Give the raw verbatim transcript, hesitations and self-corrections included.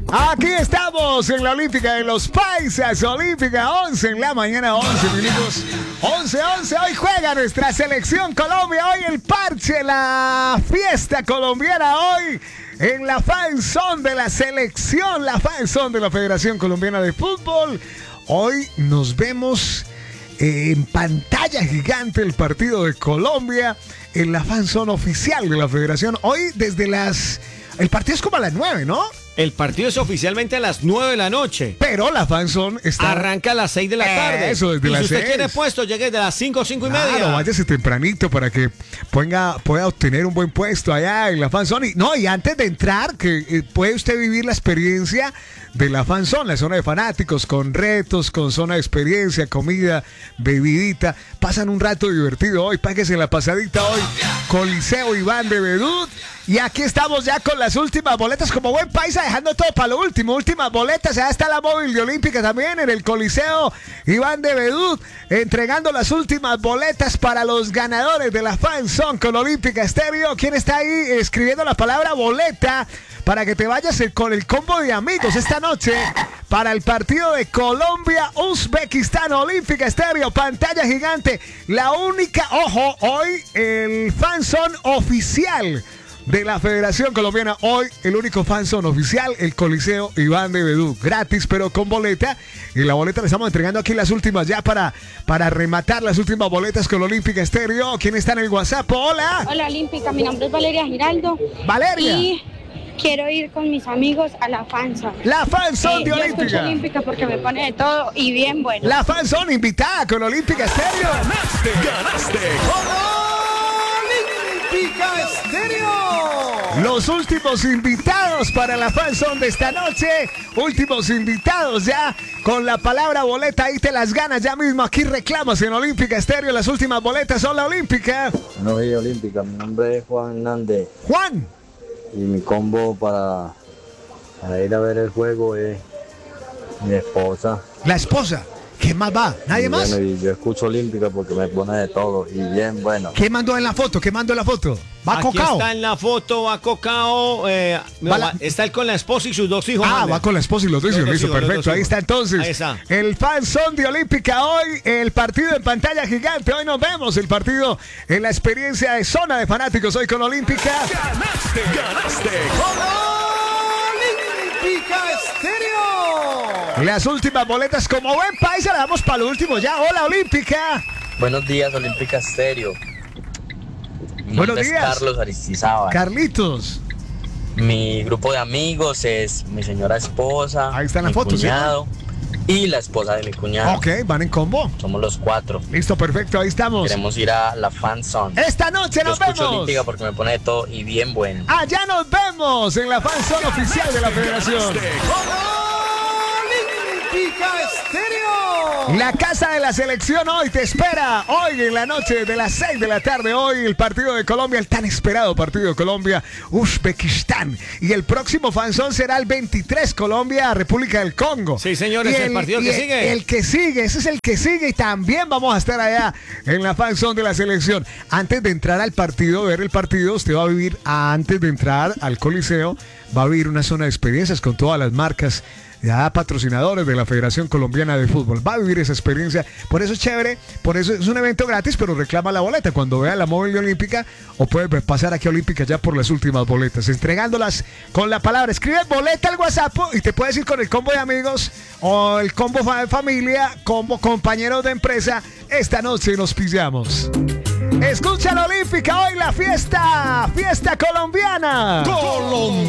Aquí estamos en la Olímpica de los Paisas, Olímpica once en la mañana, once minutos, once once. Hoy juega nuestra selección Colombia, hoy el parche, la fiesta colombiana, hoy en la fan zone de la selección, la fan zone de la Federación Colombiana de Fútbol. Hoy nos vemos eh, en pantalla gigante el partido de Colombia en la fan zone oficial de la Federación. Hoy desde las... El partido es como a las nueve, ¿no? El partido es oficialmente a las nueve de la noche. Pero la fanzone está... Arranca a las seis de la tarde. Eso, desde y las si usted seis. tiene puesto, llegue de las cinco, cinco y Claro, media. váyase tempranito para que pueda, pueda obtener un buen puesto allá en la fanzone. Y, no, y antes de entrar, que eh, puede usted vivir la experiencia de la fanzone, la zona de fanáticos, con retos, con zona de experiencia, comida, bebidita. Pasan un rato divertido hoy, páguese la pasadita hoy. Coliseo Iván de Bedut. Y aquí estamos ya con las últimas boletas, como buen paisa, dejando todo para lo último. Últimas boletas, ya está la móvil de Olímpica también en el Coliseo Iván de Bedut, entregando las últimas boletas para los ganadores de la fan zone con Olímpica Estéreo. ¿Quién está ahí escribiendo la palabra boleta para que te vayas con el combo de amigos esta noche para el partido de Colombia-Uzbekistán? Olímpica Estéreo, pantalla gigante, la única, ojo, hoy el fan zone oficial de la Federación Colombiana. Hoy el único fanzone oficial, el Coliseo Iván de Bedut, gratis pero con boleta, y la boleta le estamos entregando aquí las últimas ya para, para rematar las últimas boletas con Olímpica Estéreo. ¿Quién está en el WhatsApp? Hola. Hola Olímpica, mi nombre es Valeria Giraldo. Valeria. Y quiero ir con mis amigos a la fanzone. La fanzone Eh, de yo escucho Olímpica. Olímpica porque me pone de todo y bien bueno. La fanzone invitada con Olímpica Estéreo. Ganaste, ganaste con Olímpica Estéreo. Los últimos invitados para la fanzone de esta noche. Últimos invitados ya con la palabra boleta. Ahí te las ganas ya mismo. Aquí reclamas en Olímpica Estéreo. Las últimas boletas son la Olímpica. No soy Olímpica, mi nombre es Juan Hernández Juan. y mi combo para, para ir a ver el juego es mi esposa. La esposa. ¿Quién más va? ¿Nadie Y más? Bueno, y yo escucho Olímpica porque me pone de todo y bien bueno. ¿Qué mandó en la foto? ¿Qué mandó en la foto? ¿Va Aquí Cocao? está en la foto, va Cocao. Eh, no, Va la- va- está él con la esposa y sus dos hijos. Ah, Mander. va con la esposa y los dos Los hijos. dos Listo, hijos, los perfecto. dos Ahí hijos. está entonces. Ahí está. El fanzone de Olímpica hoy. El partido en pantalla gigante. Hoy nos vemos. El partido en la experiencia de zona de fanáticos. Hoy con Olímpica. Ganaste, ganaste con Olímpica Estéreo. Las últimas boletas como buen país. La damos para lo último ya. Hola, Olímpica. Buenos días, Olímpica Estéreo. Mi Buenos nombre es días. Carlos Aristizábal. Carlitos. Mi grupo de amigos es mi señora esposa, Ahí está en la mi foto, ¿sí? cuñado y la esposa de mi cuñado. Ok, van en combo. Somos los cuatro. Listo, perfecto. Ahí estamos. Queremos ir a la fan zone. Esta noche Yo nos escucho vemos. Olímpica porque me pone de todo y bien bueno. Allá nos vemos en la fanzone oficial de la Federación. Olímpica Estéreo. La casa de la selección hoy te espera. Hoy en la noche de las seis de la tarde. Hoy el partido de Colombia, el tan esperado partido de Colombia, Uzbekistán. Y el próximo fanzón será el veintitrés, Colombia, República del Congo. Sí, señores, Y el partido que y sigue. El que sigue, ese es el que sigue. Y también vamos a estar allá en la fanzón de la selección. Antes de entrar al partido, ver el partido, usted va a vivir, antes de entrar al Coliseo, va a vivir una zona de experiencias con todas las marcas ya patrocinadores de la Federación Colombiana de Fútbol. Va a vivir esa experiencia. Por eso es chévere, por eso es un evento gratis, pero reclama la boleta cuando vea la móvil de Olímpica, o puede pasar aquí a Olímpica ya por las últimas boletas, entregándolas con la palabra. Escribe boleta al WhatsApp y te puedes ir con el combo de amigos o el combo de familia, combo compañeros de empresa. Esta noche nos pillamos. Escucha la Olímpica hoy, la fiesta, fiesta colombiana. Colombia.